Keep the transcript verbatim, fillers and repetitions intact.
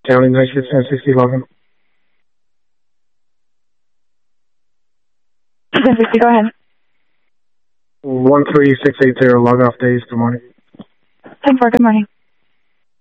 County night shift ten sixty login. ten sixty, go ahead. one three six eight zero log off days. Good morning. ten four, good morning.